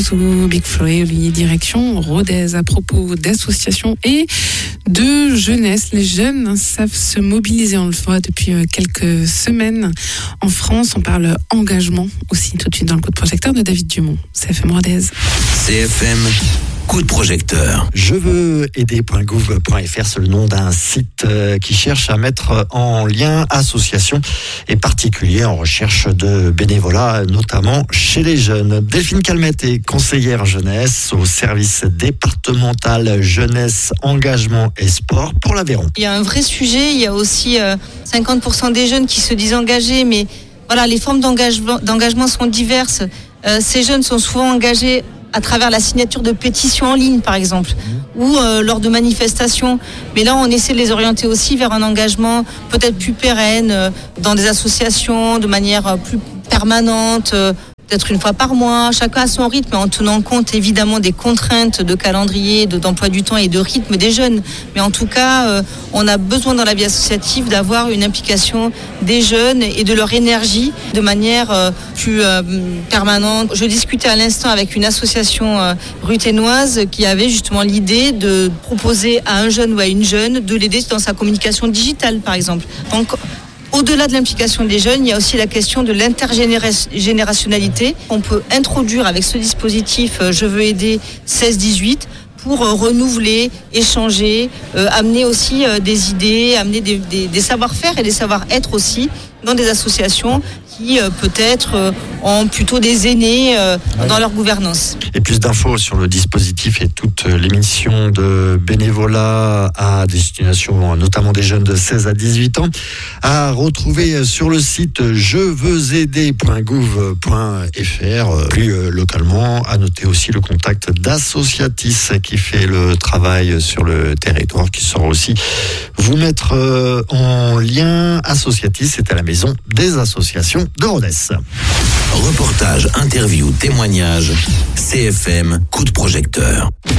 Sous Big Flo et Oli, direction Rodez, à propos d'associations et de jeunesse. Les jeunes savent se mobiliser, on le voit depuis quelques semaines. En France, on parle engagement aussi, tout de suite dans le coup de projecteur de David Dumont. CFM Rodez. CFM coup de projecteur. Je veux aider.gouv.fr, c'est le nom d'un site qui cherche à mettre en lien associations et particuliers en recherche de bénévolat, notamment chez les jeunes. Delphine Calmette est conseillère jeunesse au service départemental jeunesse, engagement et sport pour l'Aveyron. Il y a un vrai sujet, il y a aussi 50% des jeunes qui se disent engagés, mais voilà, les formes d'engagement sont diverses. Ces jeunes sont souvent engagés à travers la signature de pétitions en ligne, par exemple, ou lors de manifestations. Mais là, on essaie de les orienter aussi vers un engagement peut-être plus pérenne, dans des associations, de manière plus permanente, peut-être une fois par mois, chacun à son rythme, en tenant compte évidemment des contraintes de calendrier, d'emploi du temps et de rythme des jeunes. Mais en tout cas, on a besoin dans la vie associative d'avoir une implication des jeunes et de leur énergie de manière plus permanente. Je discutais à l'instant avec une association ruthénoise qui avait justement l'idée de proposer à un jeune ou à une jeune de l'aider dans sa communication digitale, par exemple. Donc, au-delà de l'implication des jeunes, il y a aussi la question de l'intergénérationnalité. On peut introduire avec ce dispositif Je veux aider 16-18 pour renouveler, échanger, amener aussi des idées, amener des savoir-faire et des savoir-être aussi dans des associations qui peut-être ont plutôt des aînés dans leur gouvernance. Et plus d'infos sur le dispositif et toutes les missions de bénévolat à destination notamment des jeunes de 16 à 18 ans à retrouver sur le site jeveuxaider.gouv.fr. Plus localement, à noter aussi le contact d'Associatis qui fait le travail sur le territoire, qui saura aussi vous mettre en lien. Associatis, c'est à la maison des associations de Rodez. Reportage, interview, témoignage, CFM coup de projecteur.